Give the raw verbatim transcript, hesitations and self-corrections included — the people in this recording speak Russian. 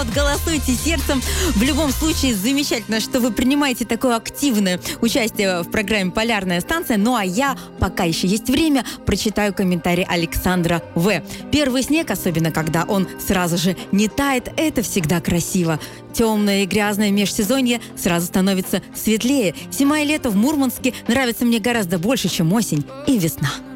вперед, голосуйте сердцем. В любом случае, замечательно, что вы принимаете такое активное участие в программе «Полярная станция». Ну а я, пока еще есть время, прочитаю комментарий Александра В. Первый снег, особенно когда он сразу же не тает, это всегда красиво. Темное и грязное межсезонье сразу становится светлее. Зима и лето в Мурманске нравятся мне гораздо больше, чем осень и весна.